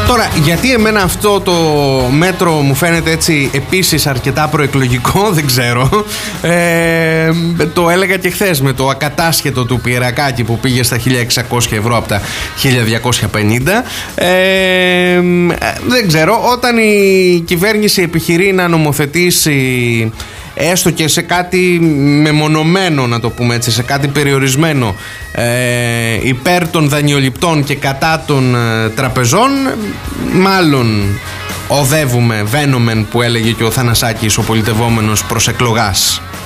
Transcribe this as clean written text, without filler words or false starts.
Τώρα, γιατί εμένα αυτό το μέτρο μου φαίνεται έτσι επίσης αρκετά προεκλογικό, δεν ξέρω. Το έλεγα και χθες με το ακατάσχετο του Πιερακάκη που πήγε στα 1.600 ευρώ από τα 1.250. Δεν ξέρω, όταν η κυβέρνηση επιχειρεί να νομοθετήσει έστω και σε κάτι μεμονωμένο, να το πούμε έτσι, σε κάτι περιορισμένο, υπέρ των δανειοληπτών και κατά των τραπεζών, μάλλον οδεύουμε, βαίνομεν, που έλεγε και ο Θανασάκης ο πολιτευόμενος, προς εκλογάς.